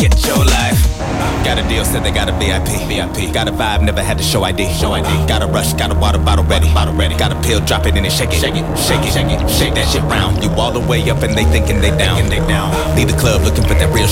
get your life. Got a deal, said they got a VIP. Got a vibe, never had to show ID. Got a rush, got a water bottle ready. Got a pill, drop it in and shake it. Shake that shit round. You all the way up and they thinking they down. Leave the club looking for that real